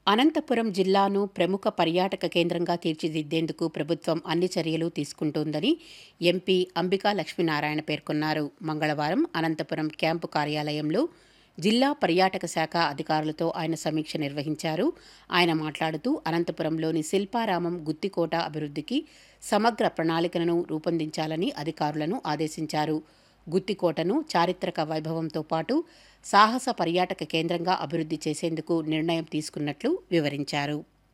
అనంతపురం జిల్లాను ప్రముఖ పర్యాటక కేంద్రంగా తీర్చిదిద్దేందుకు ప్రభుత్వం అన్ని చర్యలు తీసుకుంటోందని ఎంపీ అంబికా లక్ష్మీనారాయణ పేర్కొన్నారు. మంగళవారం అనంతపురం క్యాంపు కార్యాలయంలో జిల్లా పర్యాటక శాఖ అధికారులతో ఆయన సమీక్ష నిర్వహించారు. ఆయన మాట్లాడుతూ అనంతపురంలోని శిల్పారామం గుత్తికోట అభివృద్ధికి సమగ్ర ప్రణాళికను రూపొందించాలని అధికారులను ఆదేశించారు. గుత్తికోటను చారిత్రక వైభవంతో పాటు సాహస పర్యాటక కేంద్రంగా అభివృద్ధి చేసేందుకు నిర్ణయం తీసుకున్నట్లు వివరించారు.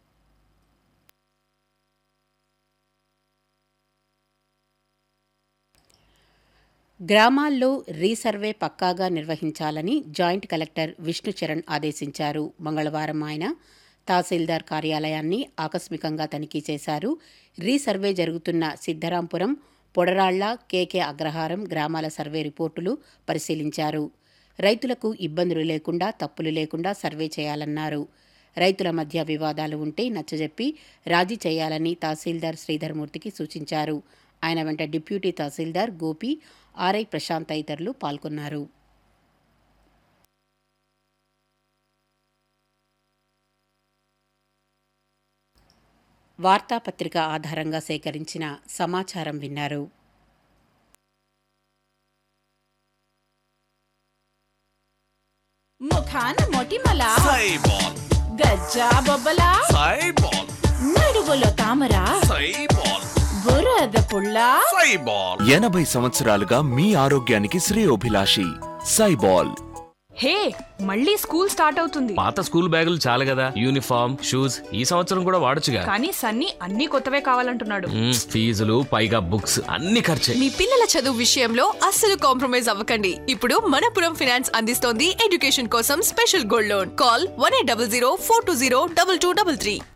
గ్రామాల్లో రీసర్వే పక్కాగా నిర్వహించాలని జాయింట్ కలెక్టర్ విష్ణుచరణ్ ఆదేశించారు. మంగళవారం ఆయన తహసీల్దార్ కార్యాలయాన్ని ఆకస్మికంగా తనిఖీ చేశారు. రీసర్వే జరుగుతున్న సిద్ధరాంపురం, పొడరాళ్ల, కేకే అగ్రహారం గ్రామాల సర్వే రిపోర్టులు పరిశీలించారు. రైతులకు ఇబ్బందులు లేకుండా, తప్పులు లేకుండా సర్వే చేయాలన్నారు. రైతుల మధ్య వివాదాలు ఉంటే నచ్చజెప్పి రాజీ చేయాలని తహసీల్దార్ శ్రీధర్మూర్తికి సూచించారు. ఆయన వెంట డిప్యూటీ తహసీల్దార్ గోపి, ఆర్ఐ ప్రశాంత్ తదితరులు పాల్గొన్నారు. వార్తాపత్రిక ఆధారంగా సేకరించిన సమాచారం విన్నారు. ముఖాన మొటిమల సైబాల్, గజ్జా బొబ్బల సైబాల్, నడుగులో తామర సైబాల్, బురద పుల్ల సైబాల్. 80 సంవత్సరాలుగా మీ ఆరోగ్యానికి శ్రేయోభిలాషి సైబాల్. హే, మళ్ళీ స్కూల్ స్టార్ట్ అవుతుంది. పాత స్కూల్ బ్యాగులు చాలు కదా, యూనిఫామ్, షూస్ ఈ సంవత్సరం కూడా వాడొచ్చుగా. కానీ సన్నీ అన్ని కొత్తవే కావాలంటున్నాడు. ఫీజులు పైగా బుక్స్ అన్ని ఖర్చే. మీ పిల్లల చదువు విషయంలో అస్సలు కాంప్రమైజ్ అవ్వకండి. ఇప్పుడు మనపురం ఫైనాన్స్ అందిస్తోంది ఎడ్యుకేషన్ కోసం స్పెషల్ గోల్డ్ లోన్. కాల్ 1800 420 2233.